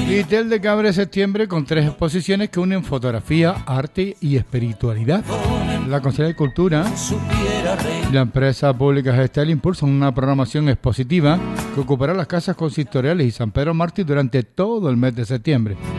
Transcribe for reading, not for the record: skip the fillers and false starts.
Vitel de que abre septiembre con 3 exposiciones que unen fotografía, arte y espiritualidad. La Consejería de Cultura y la empresa pública Gestel impulsan una programación expositiva que ocupará las casas consistoriales y San Pedro Mártir durante todo el mes de septiembre.